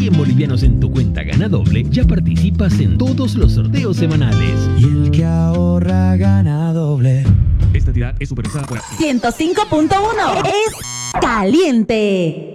100 bolivianos en tu cuenta Gana Doble, ya participas en todos los sorteos semanales. Y el que ahorra gana doble. Esta entidad es supervisada por... 105.1 es caliente.